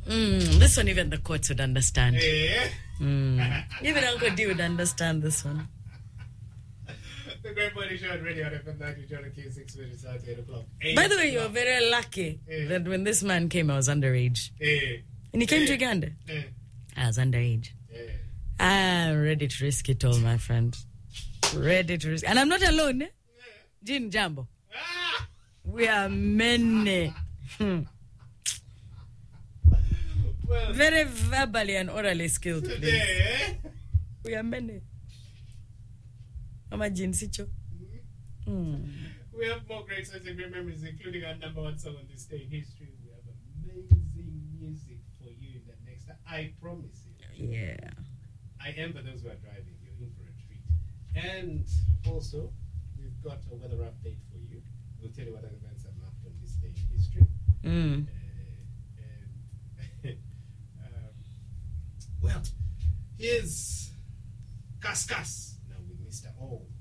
This one even the courts would understand. Eh? Even Uncle D would understand this one. The Great Morning Show on Radio FM 90, John K6 minutes at 8 o'clock. By the way, you were very lucky that when this man came, I was underage. And he came to Uganda. I was underage. I'm ready to risk it all, my friend. Ready to risk. And I'm not alone. Jean Jambo. We are many. Well, very verbally and orally skilled. today, We are many. Mama Jean Sicho. we have more great songs and great memories, including our number one song on this day in history. We have amazing music for you in the next. I promise you. Yeah. I am for those who are driving. You're in for a treat. And also, we've got a weather update for you. We'll tell you what events have happened on this day in history. Well, here's Kaskas now with Mr. O.